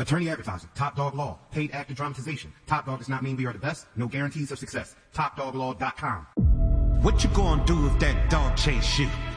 Attorney advertising, Top Dog Law, paid actor dramatization. Top Dog does not mean we are the best. No guarantees of success. TopDogLaw.com. What you gonna do if that dog chase you?